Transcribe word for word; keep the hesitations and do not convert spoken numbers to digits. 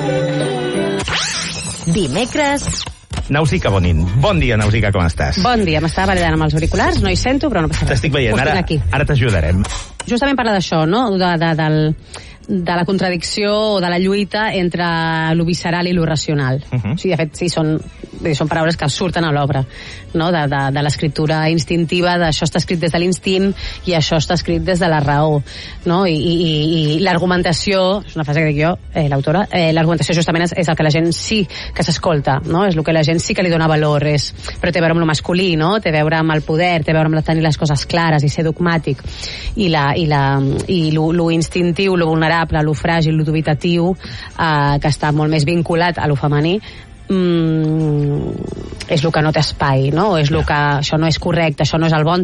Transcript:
Dimecres... Nausica Bonin. Bon dia, Nausica, com estàs? Bon dia, m'estava ballant amb els auriculars, no hi sento, però no passa res. T'estic veient, ara, ara t'ajudarem. Justament parla d'això, no?, de, de, del, de la contradicció o de la lluita entre lo visceral i lo racional. Uh -huh. O sigui, de fet, sí, són, són paraules que surten a l'obra, no?, de, de, de l'escriptura instintiva, d'això està escrit des de l'instint i això està escrit des de la raó, no?, i, i, i, i l'argumentació, és una frase que dic jo, eh, l'autora, eh, l'argumentació justament és, és el que la gent sí que s'escolta, no?, és el que la gent sí que li dona valor, és, però té a veure amb lo masculí, no?, té a veure amb el poder, té a veure amb tenir les coses clares i ser dogmàtic, i la, i la, i lo, lo instintiu, lo vulnerable, lo fràgil, lo dubitatiu, eh, que està molt més vinculat a lo femení, mm, és el que no té espai, no? És el que això no és correcte, això no és el bon